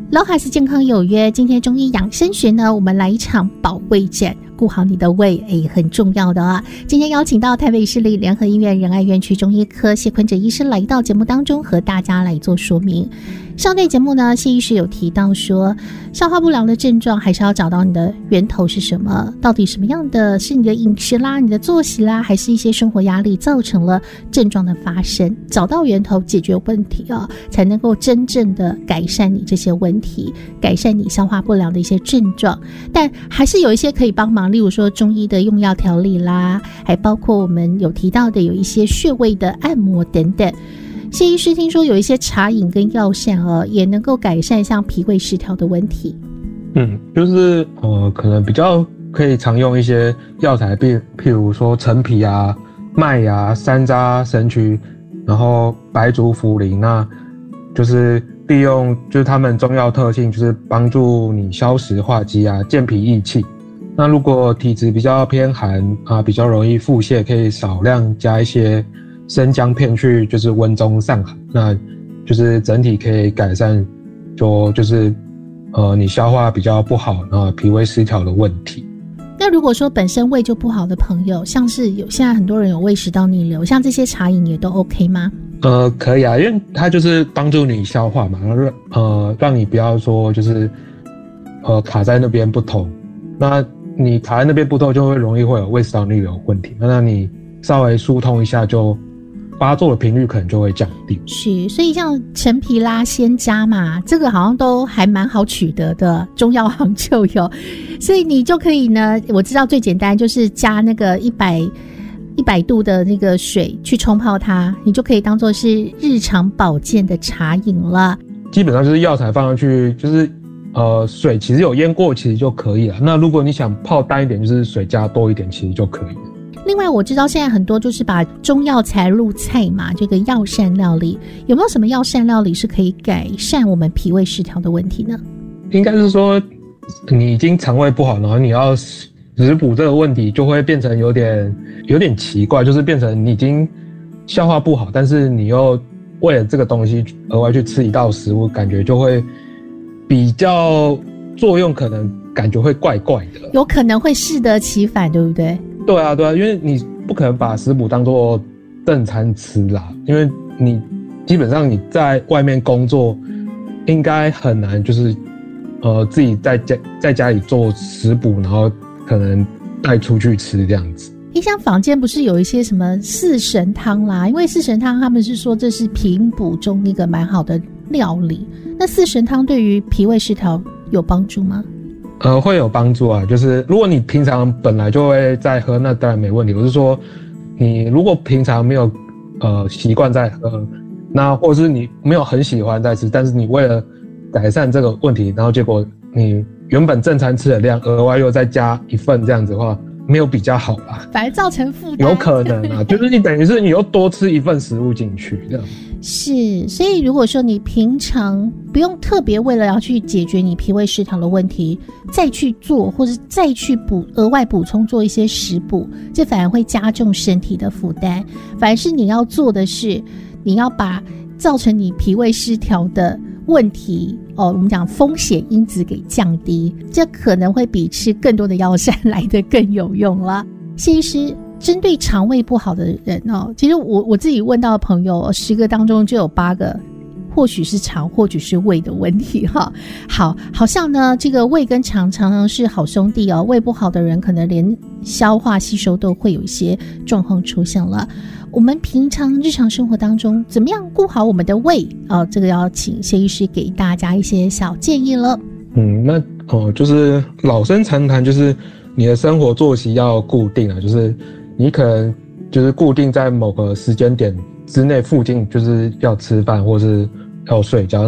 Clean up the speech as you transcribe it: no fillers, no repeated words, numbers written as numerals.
LOHAS 健康有约，今天中医养生学呢，我们来一场保胃战，顾好你的胃，很重要的啊。今天邀请到台北市立联合医院仁爱院区中医科谢坤哲医师来到节目当中，和大家来做说明。上段节目呢，谢医师有提到说，消化不良的症状还是要找到你的源头是什么，到底什么样的是你的饮食啦、你的作息啦，还是一些生活压力造成了症状的发生，找到源头解决问题啊，才能够真正的改善你这些问题，改善你消化不良的一些症状。但还是有一些可以帮忙，例如说中医的用药调理啦，还包括我们有提到的有一些穴位的按摩等等。谢医师听说有一些茶饮跟药膳也能够改善像脾胃失调的问题。 就是可能比较可以常用一些药材，譬如说陈皮啊、麦芽、山楂、神曲，然后白术、茯苓，那就是利用就是它们中药特性，就是帮助你消食化积啊、健脾益气。那如果体质比较偏寒啊，比较容易腹泻，可以少量加一些生姜片去就是温中散寒，那就是整体可以改善就是你消化比较不好脾胃失调的问题。 那如果说本身胃就不好的朋友，像是现在很多人有胃食道逆流，像这些茶饮也都 OK 吗？ 可以啊，因为它就是帮助你消化嘛，然后让你不要说就是卡在那边不通。那你卡在那边不通，就会容易会有胃食道逆流问题。那你稍微疏通一下，就发作的频率可能就会降低。 是，所以像陈皮啦、鲜虾嘛，这个好像都还蛮好取得的，中药行就有，所以你就可以呢，我知道最简单就是加那个100度的那个水去冲泡它，你就可以当做是日常保健的茶饮了。 基本上就是药材放上去，就是水其实有腌过其实就可以了。那如果你想泡淡一点，就是水加多一点其实就可以了。 另外我知道现在很多就是把中药材入菜嘛，这个药膳料理，有没有什么药膳料理是可以改善我们脾胃失调的问题呢？ 应该是说你已经肠胃不好，然后你要食补这个问题，就会变成有点奇怪，就是变成你已经消化不好，但是你又为了这个东西额外去吃一道食物，感觉就会比较作用可能感觉会怪怪的，有可能会适得其反，对不对？ 对啊，因为你不可能把食补当作正餐吃啦，因为你基本上你在外面工作，应该很难就是自己在家里做食补，然后可能带出去吃这样子。 像坊间不是有一些什么四神汤啦，因为四神汤他们是说这是平补中一个蛮好的料理，那四神汤对于脾胃失调有帮助吗？ 会有帮助啊，就是如果你平常本来就会在喝，那当然没问题。我是说，你如果平常没有习惯在喝，那或是你没有很喜欢在吃，但是你为了改善这个问题，然后结果你原本正餐吃的量额外又再加一份这样子的话，没有比较好啦， 反而造成负担。 有可能啊，就是你等于是你又多吃一份食物进去这样。 是，所以如果说你平常不用特别为了要去解决你脾胃失调的问题再去做，或者再去额外补充做一些食补，这反而会加重身体的负担。反而是你要做的是，你要把造成你脾胃失调的问题我们讲风险因子给降低，这可能会比吃更多的药膳来得更有用了。谢医师，针对肠胃不好的人其实我自己问到的朋友10个当中就有8个或许是肠或许是胃的问题好像呢这个胃跟肠常常是好兄弟胃不好的人可能连消化吸收都会有一些状况出现了。我们平常日常生活当中怎么样顾好我们的胃这个要请谢医师给大家一些小建议了。 那就是老生常谈，就是你的生活作息要固定啊，就是你可能就是固定在某个时间点之内附近就是要吃饭或是要睡觉。